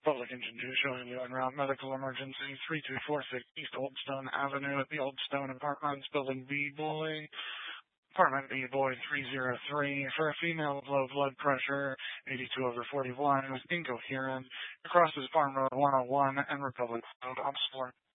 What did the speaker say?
Public Engine 2 showing you en route medical emergency 3246 East Oldstone Avenue at the Oldstone Apartments, Building B, Boy. Apartment B, Boy 303, for a female with low blood pressure, 82/41, was incoherent, across Farm Road 101 and Republic Road, Oxford.